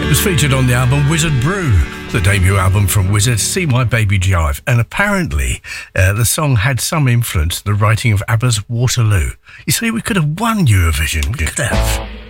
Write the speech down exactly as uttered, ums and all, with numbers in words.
was featured on the album Wizard Brew, the debut album from Wizard, See My Baby Jive, and apparently uh, the song had some influence in the writing of ABBA's Waterloo. You see, we could have won Eurovision, we could have.